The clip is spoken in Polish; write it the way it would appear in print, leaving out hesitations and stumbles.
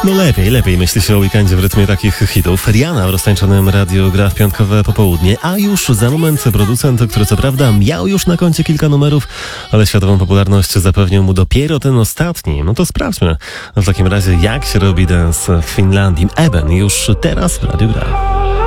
No lepiej myśli się o weekendzie w rytmie takich hitów. Rihanna w roztańczonym radiu gra w piątkowe popołudnie, a już za moment producent, który co prawda miał już na koncie kilka numerów, ale światową popularność zapewnił mu dopiero ten ostatni. No to sprawdźmy w takim razie, jak się robi dance w Finlandii. Eben już teraz w radiu gra.